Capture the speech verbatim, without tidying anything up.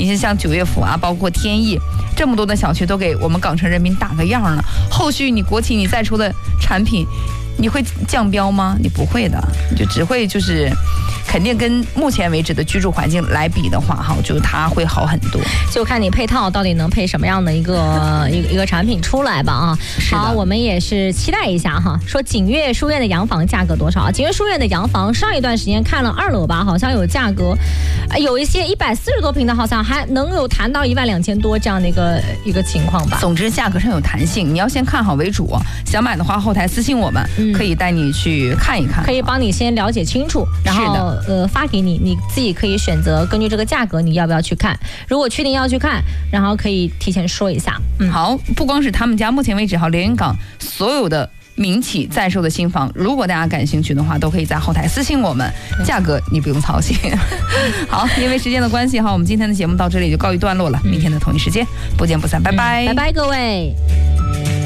你是像九月府啊，包括天意，这么多的小区都给我们港城人民打个样了。后续你国企你再出的产品，你会降标吗？你不会的，你就只会就是肯定跟目前为止的居住环境来比的话，哈，就它会好很多。 就看你配套到底能配什么样的一个一个一个产品出来吧啊。好，我们也是期待一下哈。说景悦书院的洋房价格多少啊？景悦书院的洋房上一段时间看了二楼吧，好像有价格，有一些一百四十多平的，好像还能有谈到一万两千多这样的一个一个情况吧。 总之价格上有弹性，你要先看好为主。想买的话，后台私信我们，嗯、可以带你去看一看， 可以帮你先了解清楚，然后呃发给你，你自己可以选择根据这个价格你要不要去看。如果确定要去看，然后可以提前说一下。 嗯，好，不光是他们家，目前为止哈，连云港所有的民企在售的新房，如果大家感兴趣的话，都可以在后台私信我们，价格你不用操心。好，因为时间的关系哈，我们今天的节目到这里就告一段落了，明天的同一时间不见不散，拜拜， 拜拜各位。